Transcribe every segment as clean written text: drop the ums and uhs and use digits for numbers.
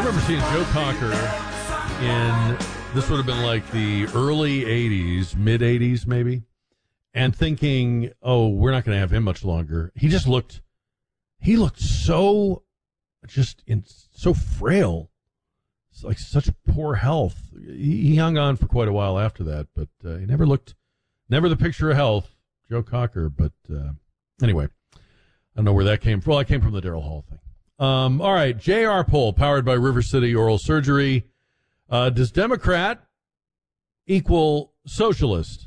remember seeing Joe Cocker in, this would have been like the early 80s, mid 80s maybe, and thinking, oh, we're not going to have him much longer. He looked so, so frail. It's like such poor health. He hung on for quite a while after that, but he never the picture of health, Joe Cocker. But anyway, I don't know where that came from. Well, it came from the Daryl Hall thing. All right, JR poll powered by River City Oral Surgery. Does Democrat equal socialist?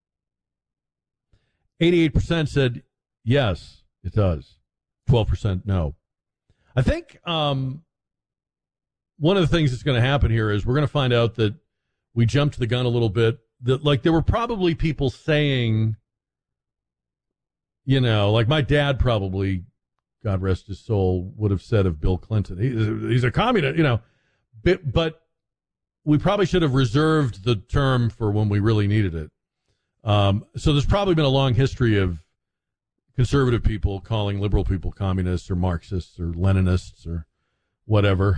88% said yes, it does. 12% no. I think one of the things that's going to happen here is we're going to find out that we jumped the gun a little bit. That, like, there were probably people saying, like my dad probably, God rest his soul, would have said of Bill Clinton, he's a communist, but we probably should have reserved the term for when we really needed it. So there's probably been a long history of conservative people calling liberal people communists or Marxists or Leninists or whatever.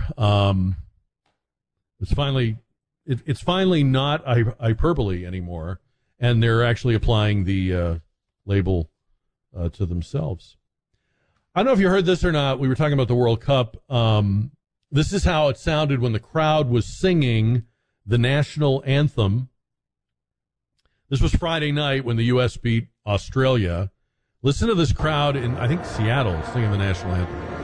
It's finally not hyperbole anymore, and they're actually applying the label to themselves. I don't know if you heard this or not. We were talking about the World Cup. This is how it sounded when the crowd was singing the national anthem. This was Friday night when the U.S. beat Australia. Listen to this crowd in, I think, Seattle singing the national anthem.